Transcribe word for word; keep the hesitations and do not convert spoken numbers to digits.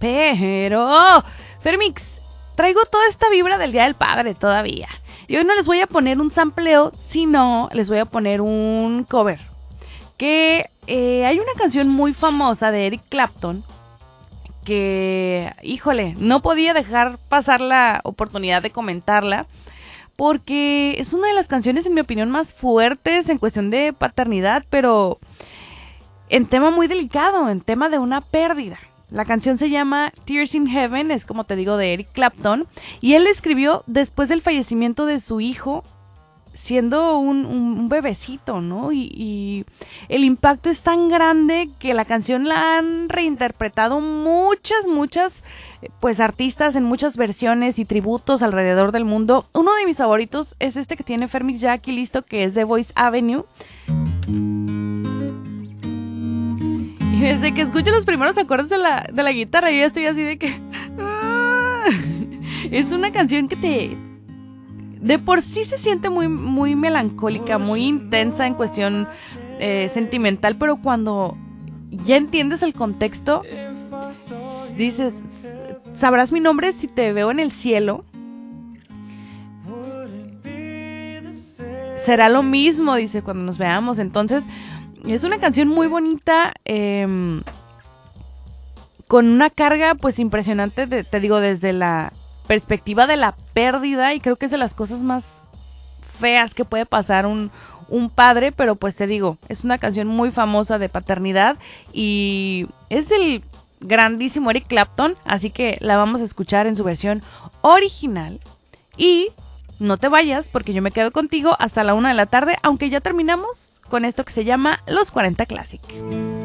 Pero, Fermix, traigo toda esta vibra del Día del Padre todavía. Y hoy no les voy a poner un sampleo, sino les voy a poner un cover. Que eh, hay una canción muy famosa de Eric Clapton que, híjole, no podía dejar pasar la oportunidad de comentarla porque es una de las canciones, en mi opinión, más fuertes en cuestión de paternidad, pero en tema muy delicado, en tema de una pérdida. La canción se llama Tears in Heaven, es como te digo, de Eric Clapton, y él la escribió después del fallecimiento de su hijo, siendo un, un, un bebecito, ¿no? Y, y el impacto es tan grande que la canción la han reinterpretado muchas, muchas, pues artistas en muchas versiones y tributos alrededor del mundo. Uno de mis favoritos es este que tiene Fermix ya aquí listo, que es The Voice Avenue. Y desde que escucho los primeros acordes de la, de la guitarra, yo ya estoy así de que... Es una canción que te... De por sí se siente muy, muy melancólica, muy intensa en cuestión eh, sentimental, pero cuando ya entiendes el contexto, dices, sabrás mi nombre si te veo en el cielo. Será lo mismo, dice, cuando nos veamos. Entonces, es una canción muy bonita, eh, con una carga pues impresionante, de, te digo, desde la perspectiva de la pérdida, y creo que es de las cosas más feas que puede pasar un, un padre, pero pues te digo, es una canción muy famosa de paternidad y es del grandísimo Eric Clapton, así que la vamos a escuchar en su versión original. Y no te vayas porque yo me quedo contigo hasta la una de la tarde, aunque ya terminamos con esto que se llama Los cuarenta Classic.